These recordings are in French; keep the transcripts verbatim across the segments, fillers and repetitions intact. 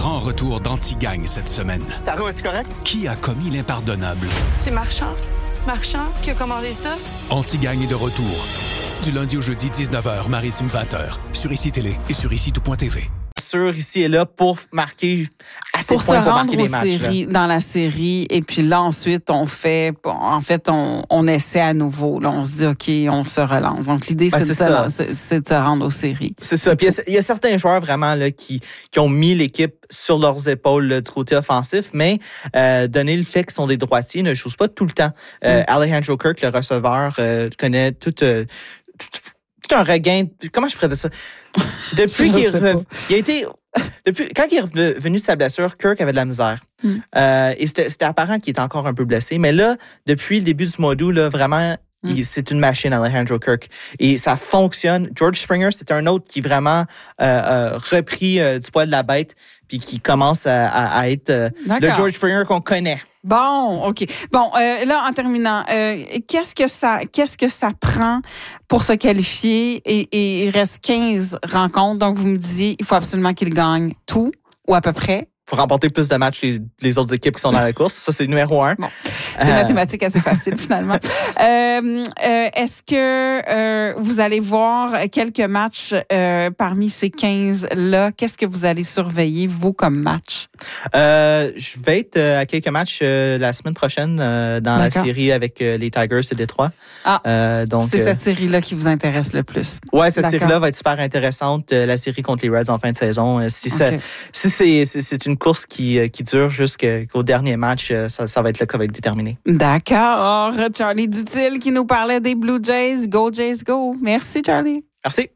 grand retour d'Anti-Gang cette semaine. Taro, es-tu correct? Qui a commis l'impardonnable? C'est Marchand. Marchand qui a commandé ça. Anti-Gang est de retour. Du lundi au jeudi, dix-neuf heures, Maritime vingt heures. Sur Ici Télé et sur ici tout point t v. Sûr, ici et là, pour marquer assez pour de points se pour rendre marquer aux les matchs. séries, dans la série, et puis là, ensuite, on fait, en fait, on, on essaie à nouveau. Là, on se dit, OK, on se relance. Donc, l'idée, Ben, c'est, c'est de ça. se, c'est, c'est de se rendre aux séries. C'est ça. Puis il y a- il y, a certains joueurs vraiment là, qui, qui ont mis l'équipe sur leurs épaules là, du côté offensif, mais euh, donné le fait qu'ils sont des droitiers, ne jouent pas tout le temps. Euh, Mm. Alejandro Kirk, le receveur, euh, connaît tout, euh, tout, tout un regain. Comment je pourrais dire ça? Depuis Je qu'il est sais rev- pas. il a été. Depuis, quand il est revenu de sa blessure, Kirk avait de la misère. Mm. Euh, et c'était, c'était apparent qu'il était encore un peu blessé. Mais là, depuis le début du mois d'août, là, vraiment, Mm. il- c'est une machine, Alejandro Kirk. Et ça fonctionne. George Springer, c'est un autre qui vraiment euh, euh, repris euh, du poil de la bête puis qui commence à, à, à être euh, le D'accord. George Springer qu'on connaît. Bon, OK. Bon, euh, là, en terminant, euh, qu'est-ce que ça, qu'est-ce que ça prend pour se qualifier? Et, et il reste quinze rencontres. Donc, vous me disiez, il faut absolument qu'il gagne tout, ou à peu près. Il faut remporter plus de matchs que les, les autres équipes qui sont dans la course. Ça, c'est le numéro un. Bon. Des Euh, mathématiques assez faciles, finalement. Euh, euh, est-ce que euh, vous allez voir quelques matchs euh, parmi ces quinze-là? Qu'est-ce que vous allez surveiller, vous, comme match? Euh, je vais être euh, à quelques matchs euh, la semaine prochaine euh, dans D'accord. la série avec euh, les Tigers de Détroit. Ah, Euh, donc, c'est euh, cette série-là qui vous intéresse le plus. ouais, cette D'accord. série-là va être super intéressante. euh, la série contre les Reds en fin de saison. Euh, si ça, OK. si c'est, c'est, c'est une course qui, euh, qui dure jusqu'au dernier match, euh, ça, ça va être là que ça va être déterminé. D'accord. Charlie Dutil qui nous parlait des Blue Jays. Go Jays, go. Merci, Charlie. Merci.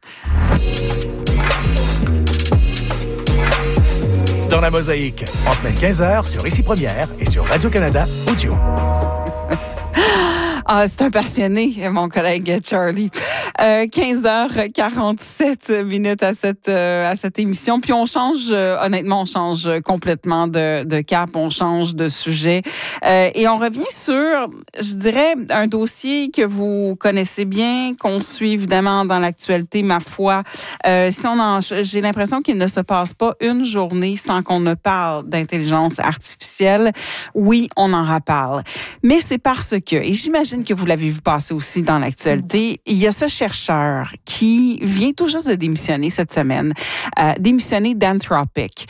Dans la mosaïque, en semaine quinze heures sur Ici Première et sur Radio-Canada Audio. Ah, c'est un passionné, mon collègue Charlie. Euh, quinze heures quarante-sept minutes à cette euh, à cette émission. Puis on change, euh, honnêtement, on change complètement de, de cap, on change de sujet. Euh, et on revient sur, je dirais, un dossier que vous connaissez bien, qu'on suit évidemment dans l'actualité, ma foi. Euh, si on en, j'ai l'impression qu'il ne se passe pas une journée sans qu'on ne parle d'intelligence artificielle. Oui, on en reparle. Mais c'est parce que, et j'imagine que vous l'avez vu passer aussi dans l'actualité, il y a ce chercheur qui vient tout juste de démissionner cette semaine, euh, démissionner d'Anthropic,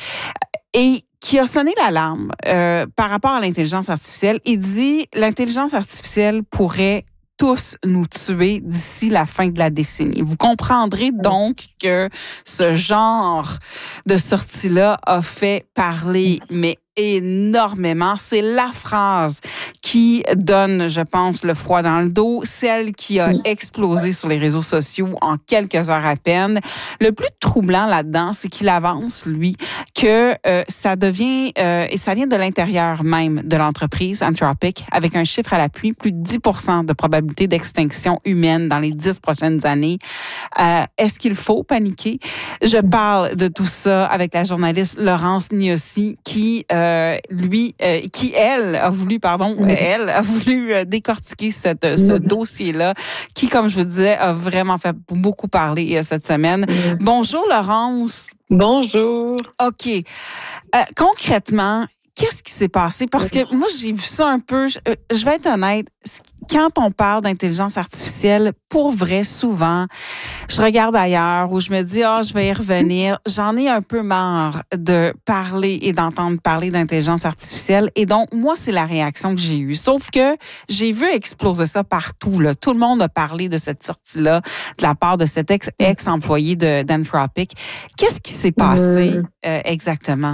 et qui a sonné l'alarme euh, par rapport à l'intelligence artificielle et dit l'intelligence artificielle pourrait tous nous tuer d'ici la fin de la décennie. Vous comprendrez donc que ce genre de sortie-là a fait parler, mais énormément. C'est la phrase qui donne, je pense, le froid dans le dos, celle qui a explosé sur les réseaux sociaux en quelques heures à peine. Le plus troublant là-dedans, c'est qu'il avance, lui, que euh, ça devient, euh, et ça vient de l'intérieur même de l'entreprise Anthropic, avec un chiffre à l'appui, plus de dix pour cent de probabilité d'extinction humaine dans les dix prochaines années. Euh, est-ce qu'il faut paniquer? Je parle de tout ça avec la journaliste Laurence Niossi, qui, euh, lui, euh, qui, elle, a voulu, pardon, oui. elle a voulu euh, décortiquer cette, euh, ce oui. dossier-là, qui, comme je vous disais, a vraiment fait beaucoup parler euh, cette semaine. Oui. Bonjour, Laurence. Bonjour. OK. Euh, concrètement, qu'est-ce qui s'est passé? Parce que moi, j'ai vu ça un peu, je, je vais être honnête, quand on parle d'intelligence artificielle, pour vrai, souvent, je regarde ailleurs où je me dis, ah, oh, je vais y revenir. J'en ai un peu marre de parler et d'entendre parler d'intelligence artificielle. Et donc, moi, c'est la réaction que j'ai eue. Sauf que j'ai vu exploser ça partout, là. Tout le monde a parlé de cette sortie-là de la part de cet ex- ex-employé de, d'Anthropic. Qu'est-ce qui s'est passé euh, exactement?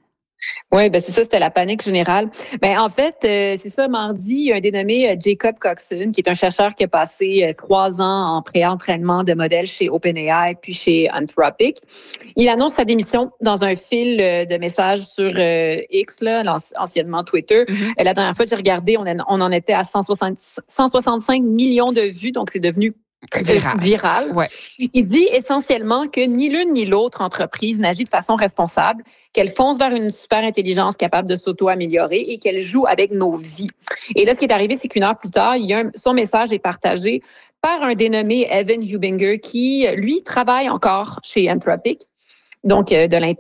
Oui, ben c'est ça, c'était la panique générale. Ben en fait, euh, c'est ça, mardi, il y a un dénommé euh, Jacob Coxon, qui est un chercheur qui a passé euh, trois ans en pré-entraînement de modèles chez OpenAI puis chez Anthropic. Il annonce sa démission dans un fil euh, de messages sur euh, X, là, anciennement Twitter. Mm-hmm. Euh, la dernière fois que j'ai regardé, on, a, on en était à cent soixante, cent soixante-cinq millions de vues, donc c'est devenu Viral. viral. Ouais. Il dit essentiellement que ni l'une ni l'autre entreprise n'agit de façon responsable, qu'elle fonce vers une super intelligence capable de s'auto-améliorer et qu'elle joue avec nos vies. Et là, ce qui est arrivé, c'est qu'une heure plus tard, il y a un, son message est partagé par un dénommé Evan Hubinger qui, lui, travaille encore chez Anthropic, donc euh, de